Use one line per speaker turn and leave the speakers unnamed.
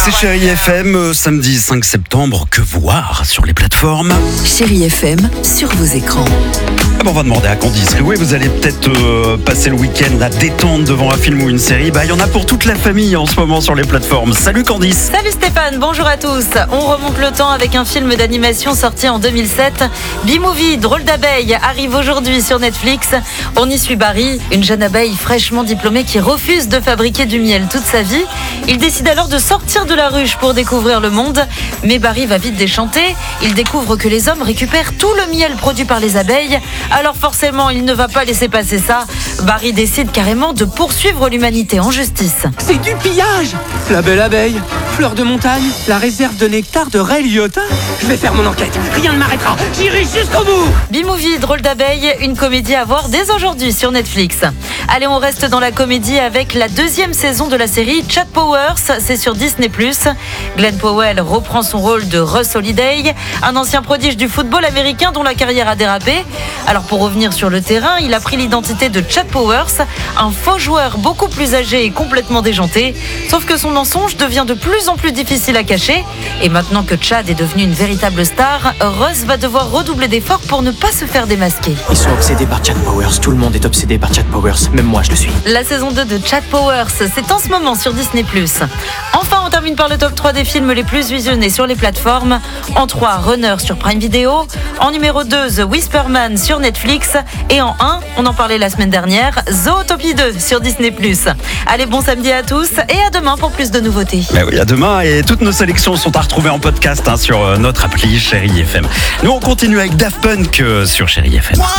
C'est Chérie FM, samedi 5 septembre. Que voir sur les plateformes?
Chérie FM, sur vos écrans.
On va demander à Candice. Oui, vous allez peut-être passer le week-end à détendre devant un film ou une série. Il y en a pour toute la famille en ce moment sur les plateformes. Salut Candice.
Salut Stéphane, bonjour à tous. On remonte le temps avec un film d'animation sorti en 2007. B-Movie, drôle d'abeille, arrive aujourd'hui sur Netflix. On y suit Barry, une jeune abeille fraîchement diplômée qui refuse de fabriquer du miel toute sa vie. Il décide alors de sortir de la ruche pour découvrir le monde. Mais Barry va vite déchanter. Il découvre que les hommes récupèrent tout le miel produit par les abeilles. Alors forcément, il ne va pas laisser passer ça. Barry décide carrément de poursuivre l'humanité en justice.
C'est du pillage! La belle abeille, fleur de montagne, la réserve de nectar de Ray Liotta. Je vais faire mon enquête, rien ne m'arrêtera, j'irai jusqu'au bout!
B-Movie, drôle d'abeille, une comédie à voir dès aujourd'hui sur Netflix. Allez, on reste dans la comédie avec la deuxième saison de la série Chat Powers, c'est sur Disney+. Glenn Powell reprend son rôle de Russ Holiday, un ancien prodige du football américain dont la carrière a dérapé. Alors pour revenir sur le terrain, il a pris l'identité de Chat Powers, un faux joueur beaucoup plus âgé et complètement déjanté. Sauf que son mensonge devient de plus en plus difficile à cacher. Et maintenant que Chad est devenu une véritable star, Russ va devoir redoubler d'efforts pour ne pas se faire démasquer.
Ils sont obsédés par Chat Powers, tout le monde est obsédé par Chat Powers, même moi je le suis.
La saison 2 de Chat Powers, c'est en ce moment sur Disney+. Enfin, on termine par le top 3 des films les plus visionnés sur les plateformes. En 3, Runner sur Prime Video. En numéro 2, The Whisperman sur Netflix. Et en 1, on en parlait la semaine dernière, Zootopie 2 sur Disney+. Allez, bon samedi à tous et à demain pour plus de nouveautés.
Oui, à demain. Et toutes nos sélections sont à retrouver en podcast sur notre appli Chérie FM. Nous, on continue avec Daft Punk sur Chérie FM.